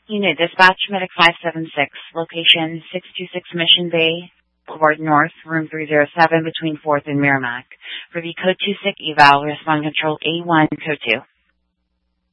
Unit Dispatch Medic 576, location 626 Mission Bay Boulevard North, room 307 between 4th and Merrimack. For the Code 2 SIC eval, respond control A1, Code 2.